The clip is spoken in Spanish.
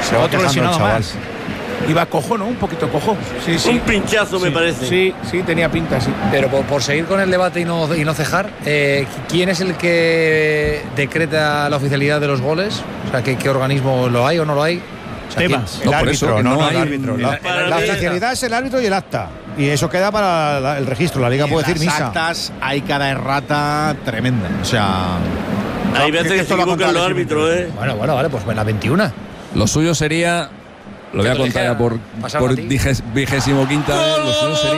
Otro lesionado más. Iba cojo, ¿no? Un poquito cojo. Sí, sí. Un pinchazo, me parece. Sí, sí, tenía pinta, sí. Pero por seguir con el debate y no cejar, ¿quién es el que decreta la oficialidad de los goles? O sea, ¿qué organismo lo hay o no lo hay? O sea, Tebas. El árbitro, no el hay árbitro. La para mí- oficialidad es el árbitro y el acta. Y eso queda para el registro. La liga Y puede en decir las misa. actas hay cada errata tremenda. O sea, Hay veces que se esto lo ha equivocan los contado árbitros, ¿eh? Bueno, vale, pues la 21. Lo suyo sería, lo voy a contar ya por Pasarlo a ti. 25ª, lo suyo sería